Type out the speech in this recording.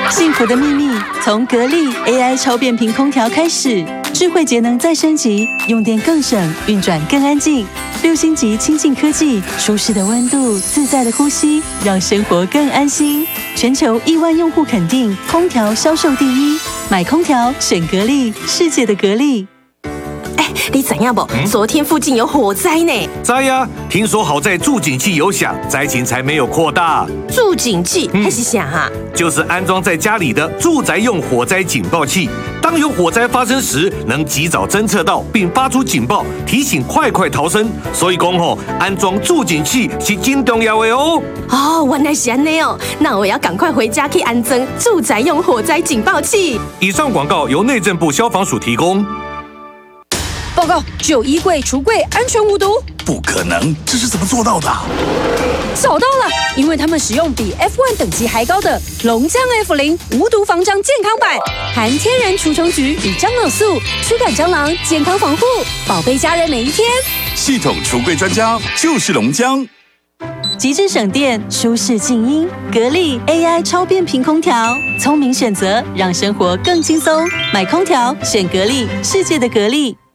幸福的秘密从格力 AI 超变频空调开始，智慧节能再升级，用电更省，运转更安静。6星级清净科技，舒适的温度，自在的呼吸，让生活更安心。全球1万用户肯定，空调销售第一，买空调选格力，世界的格力。 你知影不？昨天附近有火灾呢。 知呀，听说好在助警器有响，灾情才没有扩大。 助警器还是啥哈？ 就是安装在家里的住宅用火灾警报器，当有火灾发生时，能及早侦测到并发出警报，提醒快逃生。所以讲吼，安装助警器是真重要的哦。 哦，原来是安尼哦，那我要赶快回家去安装住宅用火灾警报器。 以上广告由内政部消防署提供。 报告，只有衣柜、橱柜安全无毒。 不可能，这是怎么做到的？ 找到了，因为他们使用比 F1 等级还高的龙江 F0无毒防蟑健康版，含天然除虫菊与樟脑素，驱赶蟑螂，健康防护，宝贝家人每一天。 系统橱柜专家就是龙江。 极致省电，舒适静音，格力 AI 超变频空调，聪明选择，让生活更轻松。买空调选格力，世界的格力。